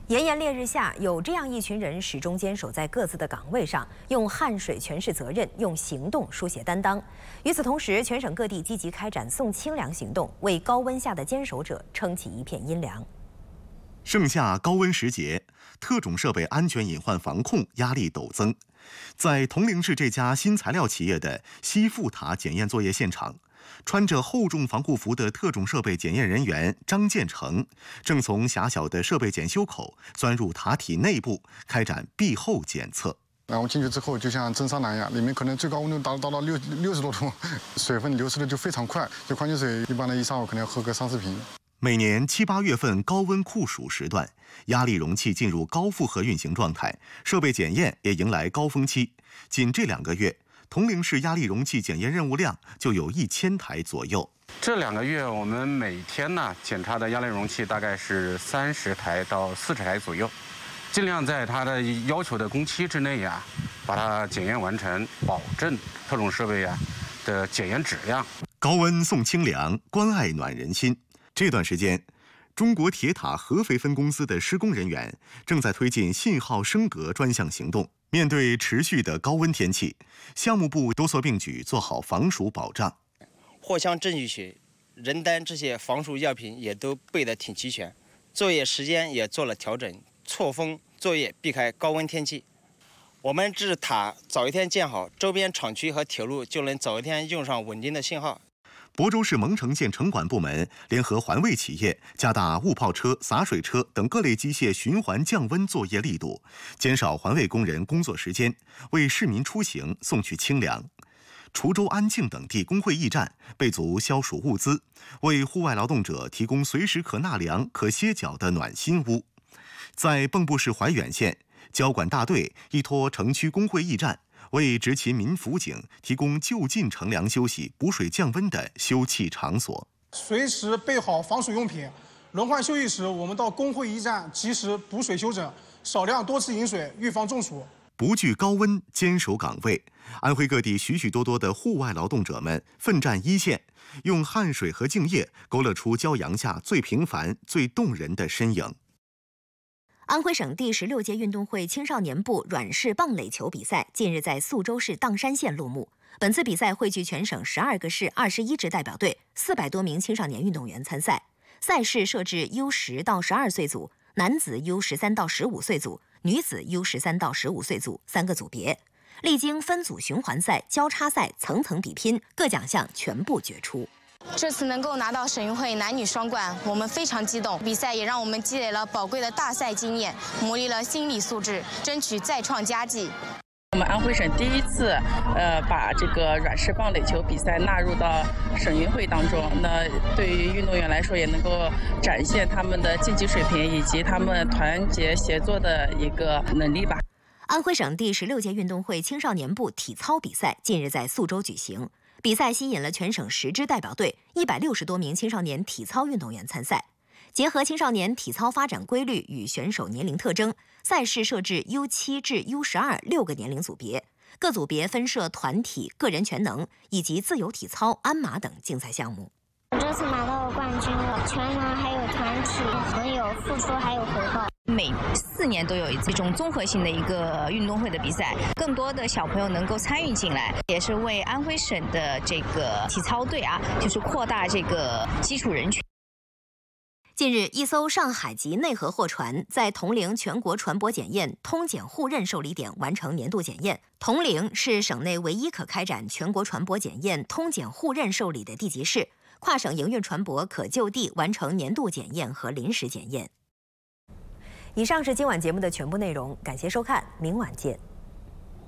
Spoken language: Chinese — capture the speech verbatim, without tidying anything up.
炎炎烈日下，有这样一群人始终坚守在各自的岗位上，用汗水诠释责任，用行动书写担当。与此同时，全省各地积极开展送清凉行动，为高温下的坚守者撑起一片阴凉。 盛夏高温时节，特种设备安全隐患防控压力陡增。在铜陵市这家新材料企业的西富塔检验作业现场，穿着厚重防护服的特种设备检验人员张建成，正从狭小的设备检修口钻入塔体内部，开展壁后检测。 然后进去之后，就像蒸桑拿一样，里面可能最高温度达达到六六十多度，水分流失的就非常快。这矿泉水一般的一上午可能要喝个三四瓶。 每年七八月份高温酷暑时段，压力容器进入高负荷运行状态，设备检验也迎来高峰期。仅这两个月，铜陵市压力容器检验任务量就有一千台左右。 这两个月，我们每天呢检查的压力容器大概是三十台到四十台左右，尽量在它的要求的工期之内呀，把它检验完成，保证特种设备呀的检验质量。 高温送清凉，关爱暖人心。这段时间，中国铁塔合肥分公司的施工人员正在推进信号升格专项行动。面对持续的高温天气，项目部多措并举，做好防暑保障。 藿香正气水、人丹这些防暑药品也都备得挺齐全，作业时间也做了调整，错峰作业，避开高温天气。我们这塔早一天建好，周边厂区和铁路就能早一天用上稳定的信号。 亳州市蒙城县城管部门联合环卫企业，加大雾炮车、洒水车等各类机械循环降温作业力度，减少环卫工人工作时间，为市民出行送去清凉。滁州、安庆等地工会驿站备足消暑物资，为户外劳动者提供随时可纳凉、可歇脚的暖心屋。在蚌埠市怀远县，交管大队依托城区工会驿站，为执勤民辅警提供就近乘凉休息、补水降温的休憩场所。 随时备好防暑用品，轮换休息时，我们到工会驿站及时补水休整，少量多次饮水，预防中暑。 不惧高温，坚守岗位。安徽各地许许多多的户外劳动者们奋战一线，用汗水和敬业勾勒出骄阳下最平凡、最动人的身影。 安徽省第十六届运动会青少年部软式棒垒球比赛近日在宿州市砀山县落幕。本次比赛汇聚全省十二个市二十一支代表队，四百多名青少年运动员参赛。赛事设置 U 十到十二岁组、男子 U 十三到十五岁组、女子 U 十三到十五岁组三个组别。历经分组循环赛、交叉赛层层比拼，各奖项全部决出。 这次能够拿到省运会男女双冠，我们非常激动。比赛也让我们积累了宝贵的大赛经验，磨砺了心理素质，争取再创佳绩。 我们安徽省第一次，呃，把这个软式棒垒球比赛纳入到省运会当中。那对于运动员来说，也能够展现他们的竞技水平以及他们团结协作的一个能力吧。 安徽省第十六届运动会青少年部体操比赛近日在宿州举行。比赛吸引了全省十支代表队，一百六十多名青少年体操运动员参赛。结合青少年体操发展规律与选手年龄特征，赛事设置 U 七至 U 十二六个年龄组别，各组别分设团体、个人全能以及自由体操、鞍马等竞赛项目。 我这次拿到冠军了，全能还有团体，很有付出还有回报。 每四年都有一次这种综合性的一个运动会的比赛，更多的小朋友能够参与进来，也是为安徽省的这个体操队啊，就是扩大这个基础人群。 近日，一艘上海籍内河货船在铜陵全国船舶检验通检互认受理点完成年度检验。铜陵是省内唯一可开展全国船舶检验通检互认受理的地级市，跨省营运船舶可就地完成年度检验和临时检验。以上是今晚节目的全部内容，感谢收看，明晚见。